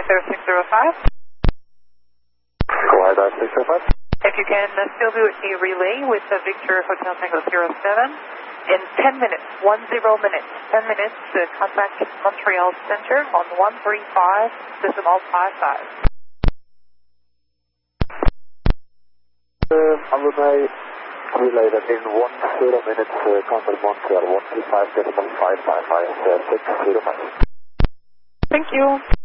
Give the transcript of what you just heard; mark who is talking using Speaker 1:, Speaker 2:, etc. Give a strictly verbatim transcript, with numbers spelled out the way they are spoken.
Speaker 1: Glider six zero five.
Speaker 2: Glider six zero five.
Speaker 1: If you can uh, still do a relay with the Victor Hotel Tango zero seven, in ten minutes, one zero minutes, ten minutes, uh, contact Montreal Center on one three five decimal five five.
Speaker 2: Uh, I will uh, relay that in one zero minutes, uh, contact Montreal one three five decimal five five five uh, six zero five.
Speaker 1: Thank you.